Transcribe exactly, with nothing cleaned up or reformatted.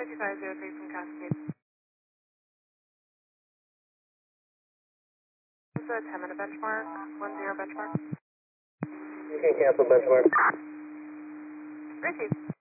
two five zero three from Cascade. It's a ten minute benchmark, one zero benchmark. You can cancel benchmark. Receive.